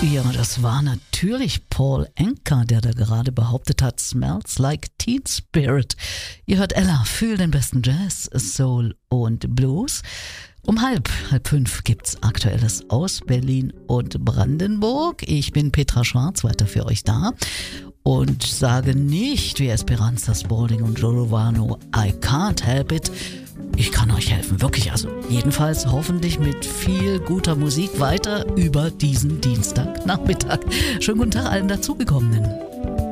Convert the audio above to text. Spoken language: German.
Ja, das war natürlich Paul Anka, der da gerade behauptet hat, smells like Teen Spirit. Ihr hört Ella, fühl den besten Jazz, Soul und Blues. Um halb fünf gibt's Aktuelles aus Berlin und Brandenburg. Ich bin Petra Schwarz, weiter für euch da. Und sage nicht wie Esperanza Spalding und Giovanni, I can't help it. Ich kann euch helfen, wirklich. Also jedenfalls hoffentlich mit viel guter Musik weiter über diesen Dienstagnachmittag. Schönen guten Tag allen Dazugekommenen.